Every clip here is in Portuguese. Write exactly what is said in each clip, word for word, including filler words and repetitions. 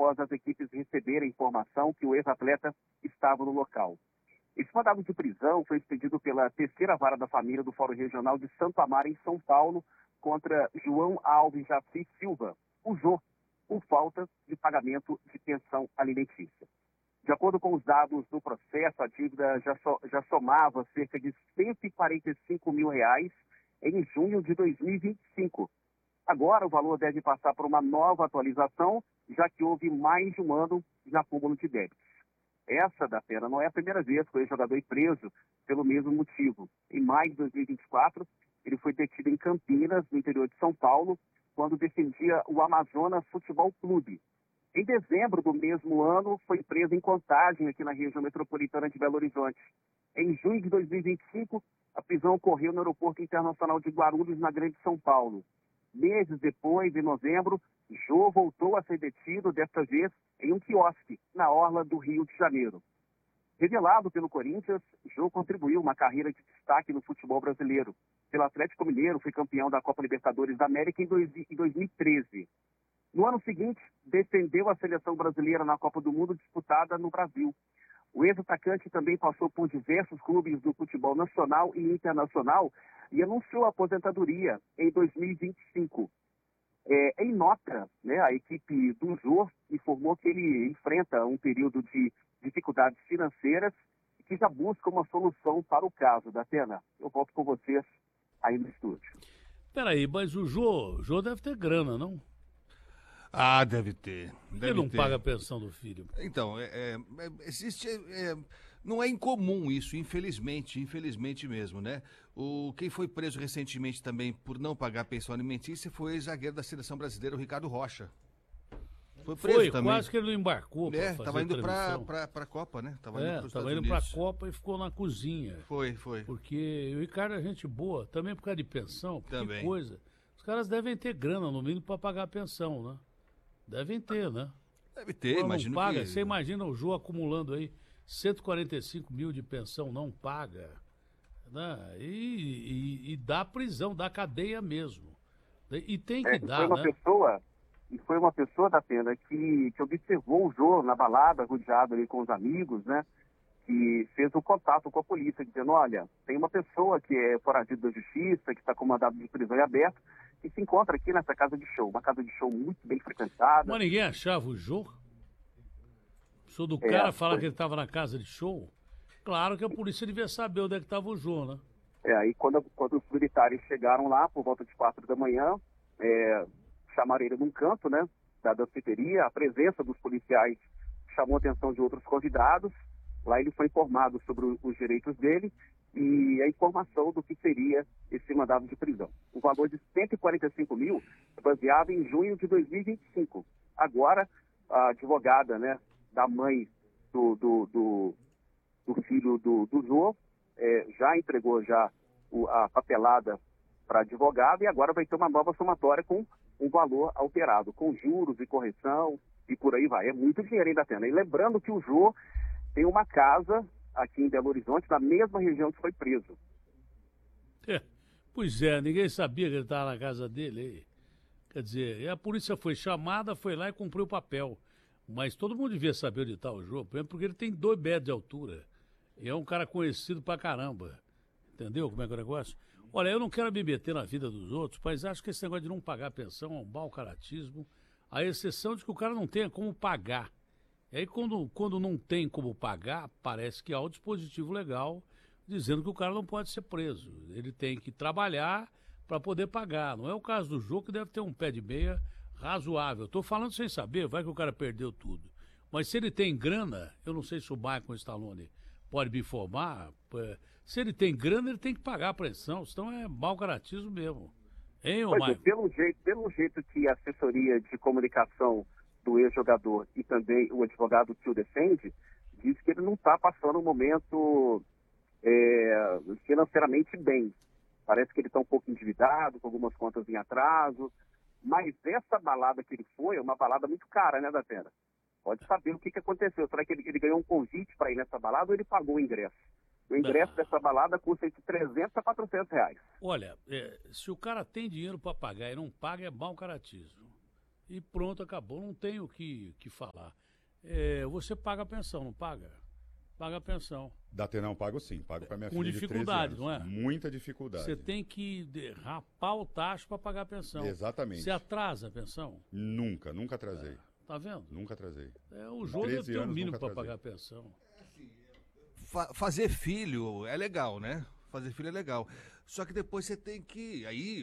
após as equipes receberem informação que o ex-atleta estava no local. Esse mandado de prisão foi expedido pela terceira vara da família do Fórum Regional de Santo Amaro, em São Paulo, contra João Alves Jaci Silva, o Jô, por falta de pagamento de pensão alimentícia. De acordo com os dados do processo, a dívida já, so, já somava cerca de cento e quarenta e cinco mil reais em junho de dois mil e vinte e cinco. Agora o valor deve passar por uma nova atualização, já que houve mais de um ano de acúmulo de débitos. Essa, da pena, não é a primeira vez que o ex-jogador é preso pelo mesmo motivo. Em maio de dois mil e vinte e quatro, ele foi detido em Campinas, no interior de São Paulo, quando defendia o Amazonas Futebol Clube. Em dezembro do mesmo ano, foi preso em Contagem, aqui na região metropolitana de Belo Horizonte. Em junho de dois mil e vinte e cinco, a prisão ocorreu no Aeroporto Internacional de Guarulhos, na Grande São Paulo. Meses depois, em novembro, Jô voltou a ser detido, desta vez em um quiosque, na orla do Rio de Janeiro. Revelado pelo Corinthians, Jô contribuiu uma carreira de destaque no futebol brasileiro. Pelo Atlético Mineiro, foi campeão da Copa Libertadores da América em dois mil e treze. No ano seguinte, defendeu a seleção brasileira na Copa do Mundo disputada no Brasil. O ex-atacante também passou por diversos clubes do futebol nacional e internacional e anunciou a aposentadoria em dois mil e vinte e cinco. É, em nota, né, a equipe do Jô informou que ele enfrenta um período de dificuldades financeiras e que já busca uma solução para o caso. Datena, eu volto com vocês aí no estúdio. Peraí, mas o Jô, Jô deve ter grana, não? Ah, deve ter. Por que Deve não ter. paga a pensão do filho? Então, é, é, é, existe. É, não é incomum isso, infelizmente, infelizmente mesmo, né? O, quem foi preso recentemente também por não pagar pensão alimentícia foi o zagueiro da seleção brasileira, o Ricardo Rocha. Foi preso Foi, também. quase que ele não embarcou pra É, fazer tava indo pra, transmissão. pra, pra Copa, né? Tava É, indo tava indo pra Copa e ficou na cozinha. Foi, foi. Porque o Ricardo é gente boa, também por causa de pensão, por que Também. coisa. Os caras devem ter grana, no mínimo, pra pagar a pensão, né? Devem ter, né? Deve ter, Não imagino paga. que... Você imagina o Jô acumulando aí cento e quarenta e cinco mil de pensão, não paga. Né? E, e, e dá prisão, dá cadeia mesmo. E tem que É, dar, foi uma né? pessoa, e foi uma pessoa da pena que, que observou o Jô na balada, rodeado ali com os amigos, né? Que fez o contato com a polícia, dizendo, olha, tem uma pessoa que é foragida da justiça, que está com mandado de prisão em aberto, que se encontra aqui nessa casa de show, uma casa de show muito bem frequentada. Mas ninguém achava o Jô? O senhor do É, cara falar foi. que ele estava na casa de show? Claro que a polícia devia saber onde é que estava o Jô, né? É, aí quando, quando os militares chegaram lá, por volta de quatro da manhã, é, chamaram ele num canto, né, da danceteria, a presença dos policiais chamou a atenção de outros convidados. Lá ele foi informado sobre o, os direitos dele e a informação do que seria esse mandado de prisão. O valor de cento e quarenta e cinco mil é baseado em junho de dois mil e vinte e cinco. Agora, a advogada, né, da mãe do, do, do, do filho do, do Jô é, já entregou já o, a papelada para advogado e agora vai ter uma nova somatória com um valor alterado, com juros e correção e por aí vai. É muito dinheiro ainda tendo. E lembrando que o Jô tem uma casa aqui em Belo Horizonte, na mesma região que foi preso. É, pois é, ninguém sabia que ele estava na casa dele. Aí. Quer dizer, e a polícia foi chamada, foi lá e cumpriu o papel. Mas todo mundo devia saber onde está o Jô, porque ele tem dois metros de altura. E é um cara conhecido pra caramba. Entendeu como é que é o negócio? Olha, eu não quero me meter na vida dos outros, mas acho que esse negócio de não pagar pensão é um mau caratismo, à exceção de que o cara não tenha como pagar. E aí, quando, quando não tem como pagar, parece que há um dispositivo legal dizendo que o cara não pode ser preso. Ele tem que trabalhar para poder pagar. Não é o caso do Jô, que deve ter um pé de meia razoável. Estou falando sem saber, vai que o cara perdeu tudo. Mas se ele tem grana, eu não sei se o Michael Stallone pode me informar, se ele tem grana, ele tem que pagar a pressão, senão é mau caratismo mesmo. Hein, ô Pois é, Michael? pelo jeito, pelo jeito que a assessoria de comunicação do ex-jogador e também o advogado que o defende, diz que ele não está passando um momento é, financeiramente bem. Parece que ele está um pouco endividado, com algumas contas em atraso, mas essa balada que ele foi é uma balada muito cara, né, Datena? Pode saber o que, que aconteceu. Será que ele, ele ganhou um convite para ir nessa balada ou ele pagou o ingresso? O ingresso Não. dessa balada custa entre trezentos a quatrocentos reais. Olha, é, se o cara tem dinheiro para pagar e não paga, é mau caratismo. e pronto, acabou. Não tem o que, que falar. É, você paga a pensão, não paga? Paga a pensão. Datenão pago sim, pago para minha Com filha dificuldade, de treze anos. não é? Muita dificuldade. Você tem que de- rapar o tacho para pagar a pensão. Exatamente. Você atrasa a pensão? Nunca, nunca atrasei. Tá vendo? Nunca atrasei. É, o jogo deve treze ter o anos, mínimo nunca para atrasei. pagar a pensão. Fa- fazer filho é legal, né? Fazer filho é legal. Só que depois você tem que. Aí,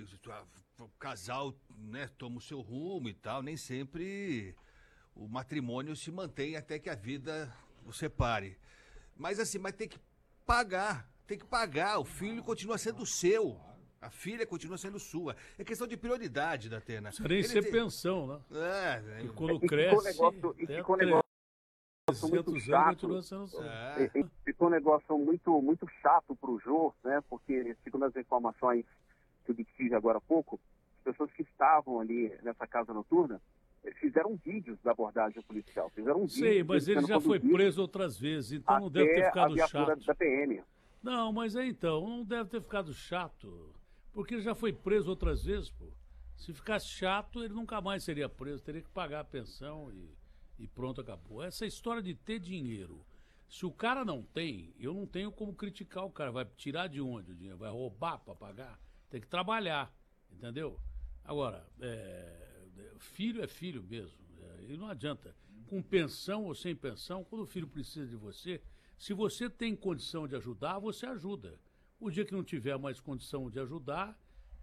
o casal, né, toma o seu rumo e tal. Nem sempre o matrimônio se mantém até que a vida o separe. Mas assim, mas tem que pagar. Tem que pagar. O filho continua sendo seu. A filha continua sendo sua. É questão de prioridade, Datena. Não precisa nem Ele ser tem- pensão, né? É, E quando E ficou cresce, um negócio- e até ficou um negócio muito trezentos chato. anos continua sendo só. é. E- e Ficou um negócio muito, muito chato para o Jô, né? Porque, segundo as informações que eu tive agora há pouco, as pessoas que estavam ali nessa casa noturna eh, fizeram vídeos da abordagem policial. Fizeram um Sei, vídeo mas ele sendo já foi conduzido preso outras vezes, então não deve até ter a ficado viatura chato. da P M. Não, mas é então, não deve ter ficado chato. Porque ele já foi preso outras vezes, pô. Se ficasse chato, ele nunca mais seria preso, teria que pagar a pensão e, e pronto, acabou. Essa história de ter dinheiro. Se o cara não tem, eu não tenho como criticar o cara. Vai tirar de onde o dinheiro? Vai roubar para pagar? Tem que trabalhar, entendeu? Agora, é, filho é filho mesmo. É, e não adianta. Com pensão ou sem pensão, quando o filho precisa de você, se você tem condição de ajudar, você ajuda. O dia que não tiver mais condição de ajudar,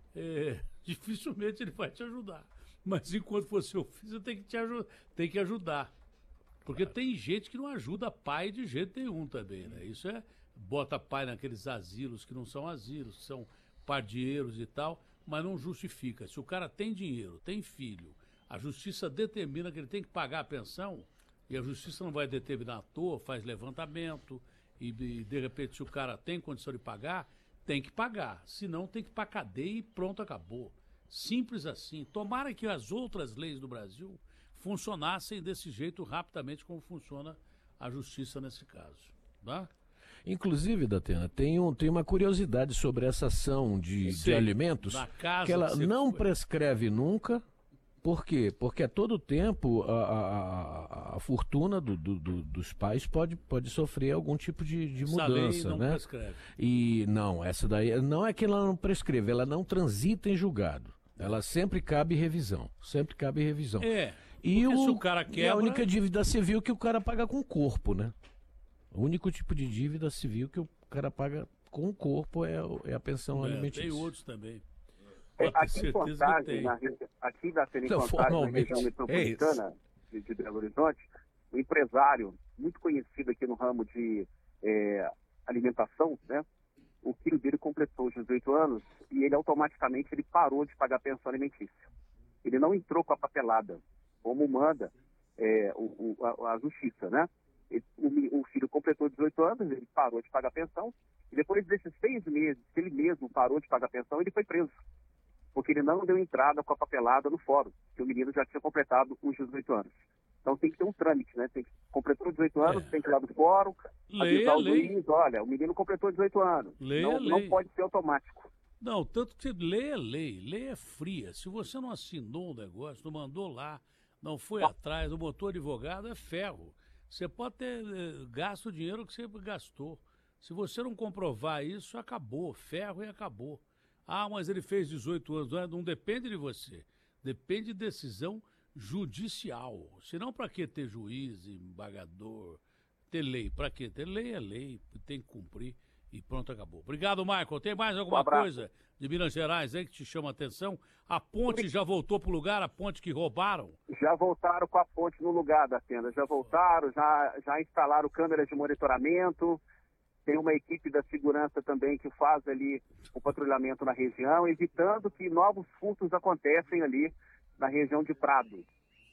é, dificilmente ele vai te ajudar. Mas enquanto for seu filho, você tem que, te aju tem que ajudar. Porque tem gente que não ajuda pai de jeito nenhum também, né? Isso é, bota pai naqueles asilos que não são asilos, que são pardieiros e tal, mas não justifica. Se o cara tem dinheiro, tem filho, a justiça determina que ele tem que pagar a pensão, e a justiça não vai determinar à toa, faz levantamento, e, e de repente se o cara tem condição de pagar, tem que pagar. Senão tem que ir pra cadeia e pronto, acabou. Simples assim. Tomara que as outras leis do Brasil funcionassem desse jeito rapidamente como funciona a justiça nesse caso. Tá? Inclusive, Datena, tem, um, tem uma curiosidade sobre essa ação de, de Sei, alimentos, na casa que ela que você não foi. prescreve nunca. Por quê? Porque a todo tempo a, a, a, a fortuna do, do, do, dos pais pode, pode sofrer algum tipo de, de Essa lei mudança, não né? prescreve. E não, essa daí não é que ela não prescreve, ela não transita em julgado. Ela sempre cabe revisão, sempre cabe revisão. É, E porque o, se o cara e a quebra- única dívida civil que o cara paga com o corpo, né? O único tipo de dívida civil que o cara paga com o corpo é, o- é a pensão é, alimentícia. tem outros também. É, Pode ter aqui em certeza que Contagem, tem. na regi- aqui da Tele Não, Contagem, na formalmente, região é metropolitana de, de Belo Horizonte, um empresário muito conhecido aqui no ramo de é, alimentação, né? O filho dele completou os dezoito anos e ele automaticamente ele parou de pagar pensão alimentícia. Ele não entrou com a papelada, como manda é, o, o, a, a justiça, né? Ele, o, o filho completou dezoito anos, ele parou de pagar pensão, e depois desses seis meses que ele mesmo parou de pagar pensão, ele foi preso. Porque ele não deu entrada com a papelada no fórum, que o menino já tinha completado os dezoito anos. Então tem que ter um trâmite, né? Tem que, completou dezoito anos, É. tem que ir lá no fórum, Lei avisar é o lei. juiz, olha, o menino completou dezoito anos. Lei não, é não lei. pode ser automático. Não, tanto que lei é lei, lei é fria. Se você não assinou o negócio, não mandou lá, não foi atrás, não botou advogado, é ferro. Você pode ter eh, gasto o dinheiro que você gastou. Se você não comprovar isso, acabou, ferro e acabou. Ah, mas ele fez dezoito anos, não, não depende de você. Depende de decisão judicial. Senão, para que ter juiz, embargador, ter lei? Para que ter lei é lei, tem que cumprir. E pronto, acabou. Obrigado, Michael. Tem mais alguma Um abraço. coisa de Minas Gerais aí que te chama a atenção? A ponte já voltou para o lugar, a ponte que roubaram? Já voltaram com a ponte no lugar da tenda, já voltaram, já, já instalaram câmeras de monitoramento, tem uma equipe da segurança também que faz ali o patrulhamento na região, evitando que novos furtos acontecem ali na região de Prado.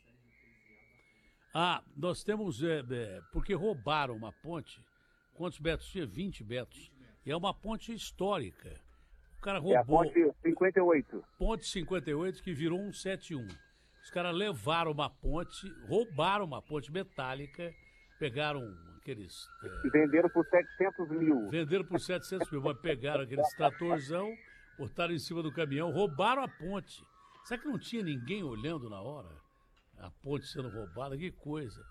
Ah, nós temos, é, é, porque roubaram uma ponte, quantos metros tinha? vinte metros. E é uma ponte histórica. O cara É a roubou ponte cinquenta e oito. ponte cinquenta e oito que virou um setenta e um. Os caras levaram uma ponte, roubaram uma ponte metálica, pegaram aqueles... é, E venderam por setecentos mil. venderam por setecentos mil, mas pegaram aqueles tratorzão, botaram em cima do caminhão, roubaram a ponte. Será que não tinha ninguém olhando na hora? A ponte sendo roubada, que coisa.